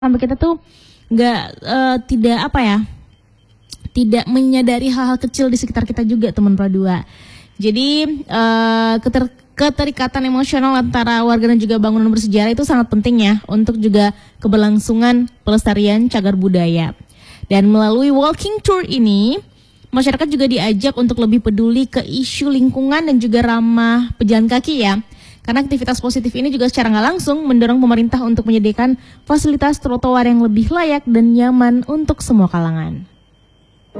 sampai kita tuh tidak apa ya, tidak menyadari hal-hal kecil di sekitar kita juga, teman Pro2. Jadi keterikatan emosional antara warga dan juga bangunan bersejarah itu sangat penting ya untuk juga keberlangsungan pelestarian cagar budaya. Dan melalui walking tour ini, masyarakat juga diajak untuk lebih peduli ke isu lingkungan dan juga ramah pejalan kaki ya. Karena aktivitas positif ini juga secara nggak langsung mendorong pemerintah untuk menyediakan fasilitas trotoar yang lebih layak dan nyaman untuk semua kalangan.